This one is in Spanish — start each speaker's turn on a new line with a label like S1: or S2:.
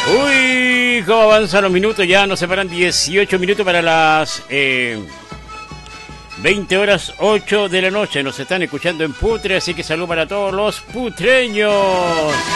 S1: Uy, cómo avanzan los minutos, ya nos separan 18 minutos para las 20 horas 8 de la noche. Nos están escuchando en Putre, así que salud para todos los putreños.